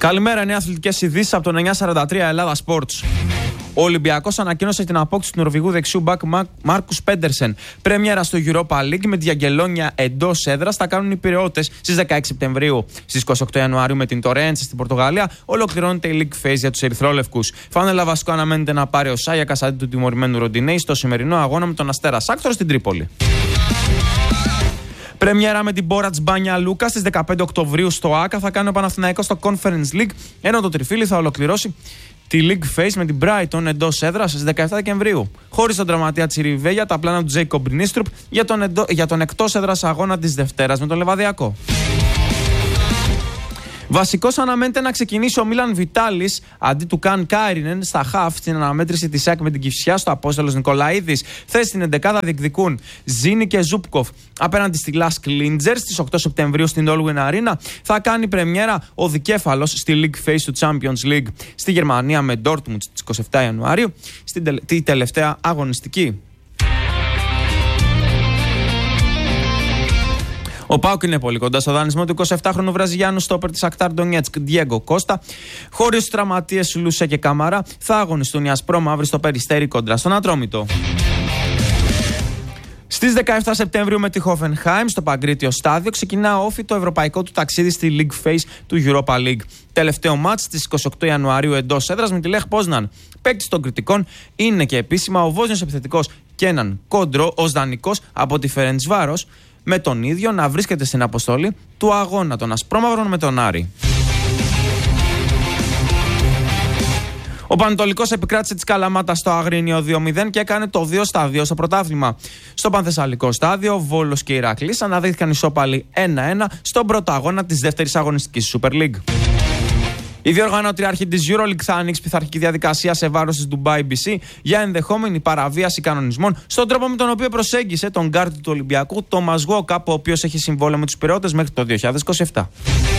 Καλημέρα, νέα αθλητικές ειδήσεις από το 943 Ελλάδα Sports. Ο Ολυμπιακός ανακοίνωσε την απόκτηση του Νορβηγού δεξιού μπακ Μάρκους Πέντερσεν. Πρέμιερα στο Europa League με τη διαγγελόνια εντός έδρας θα κάνουν οι Πειραιώτες στις 16 Σεπτεμβρίου. Στις 28 Ιανουαρίου με την Τορένσε στην Πορτογαλία ολοκληρώνεται η League Phase για τους Ερυθρόλευκους. Φάνελα βασικό αναμένεται να πάρει ο Σάγιακας αντί του τιμωρημένου Ροντινέη στο σημερινό αγώνα με τον Αστέρα Σάκτορ στην Τρίπολη. Πρεμιέρα με την Μπόρατς Μπάνια Λούκα στις 15 Οκτωβρίου στο ΆΚΑ θα κάνει ο Παναθηναϊκός στο Conference League, ενώ το Τριφύλι θα ολοκληρώσει τη League Phase με την Brighton εντός έδρας στις 17 Δεκεμβρίου. Χωρίς τον τραυματία Τσιριβέλια, τα πλάνα του Τζέικομπ Νίστρουπ για τον εκτός έδρας αγώνα της Δευτέρας με τον Λεβαδιακό. Βασικός αναμένεται να ξεκινήσει ο Μίλαν Βιτάλης αντί του Καν Κάιρινεν στα χαφ στην αναμέτρηση της ΣΑΚ με την Κηφισιά στο Απόστολος Νικολαίδης. Θέση στην 11 διεκδικούν Ζίνι και Ζούπκοφ απέναντι στη Λάσκ Λίντζερ στις 8 Σεπτεμβρίου στην Όλουιν Αρίνα. Θα κάνει πρεμιέρα ο δικέφαλος στη League Phase του Champions League στη Γερμανία με Dortmund στις 27 Ιανουαρίου στη τελευταία αγωνιστική. Ο ΠΑΟΚ είναι πολύ κοντά στο δανεισμό του 27χρονου Βραζιλιάνου στόπερ της Ακτάρ Ντονιέτσκ, Διέγκο Κώστα. Χωρίς τους τραυματίες Λούσε και Καμαρά, θα αγωνιστούν οι ασπρόμαυροι στο Περιστέρι κόντρα στον Ατρόμητο. Στις 17 Σεπτεμβρίου με τη Χόφενχάιμ στο Παγκρίτιο Στάδιο ξεκινά όφι το ευρωπαϊκό του ταξίδι στη League Phase του Europa League. Τελευταίο μάτς στις 28 Ιανουαρίου εντός έδρας με τη Λεχ Πόσναν. Παίκτης των κριτικών είναι και επίσημα ο Βόσνιος επιθετικός Κέναν Κόντρο ως δανεικός από τη Φερεντσβάρος, με τον ίδιο να βρίσκεται στην αποστολή του αγώνα των ασπρόμαυρων με τον Άρη. Ο Πανετολικός επικράτησε της Καλαμάτα στο Αγρίνιο 2-0 και έκανε το 2-2 στο πρωτάθλημα. Στο Πανθεσσαλικό στάδιο, Βόλος και Ηρακλής αναδείχθηκαν ισόπαλοι 1-1 στον πρώτο αγώνα της δεύτερης αγωνιστικής Super League. Η διοργανώτρια αρχή της EuroLeague θα ανοίξει πειθαρχική διαδικασία σε βάρος της Dubai BC για ενδεχόμενη παραβίαση κανονισμών στον τρόπο με τον οποίο προσέγγισε τον γκάρντ του Ολυμπιακού, Τόμας Γουόκαπ, ο οποίος έχει συμβόλαιο με τους Πειραιώτες μέχρι το 2027.